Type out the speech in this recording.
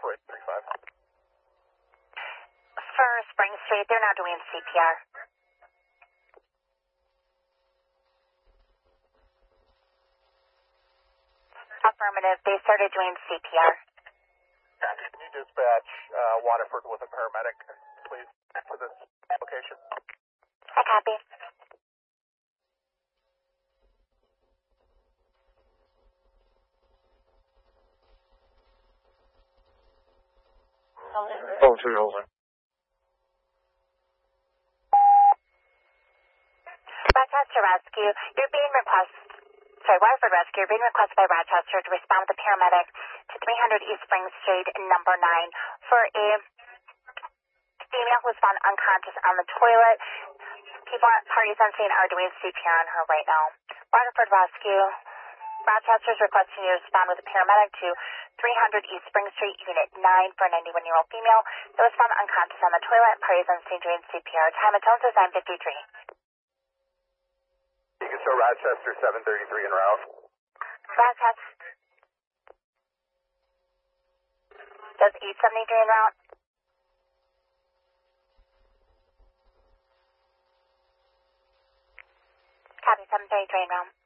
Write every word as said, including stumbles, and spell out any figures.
Detroit, three five. For Spring Street, they're now doing C P R. Affirmative, they started doing C P R. Can you dispatch uh, Waterford with a paramedic, please, to this location? I copy. Oh, two over. Rochester Rescue, you're being requested, sorry, Waterford Rescue, you're being requested by Rochester to respond with a paramedic to three hundred East Spring Street, number nine, for a female who's found unconscious on the toilet. People at parties on scene are doing C P R on her right now. Waterford Rescue, Rochester's requesting you to respond with a paramedic to three hundred East Spring Street, Unit nine, for a ninety-one-year-old female that was found unconscious on the toilet. Parties on scene doing C P R. Time at Tones is nine fifty-three. You can show Rochester seven thirty-three en route. Rochester. Does eight seventy-three en route? Copy, seven thirty-three en route.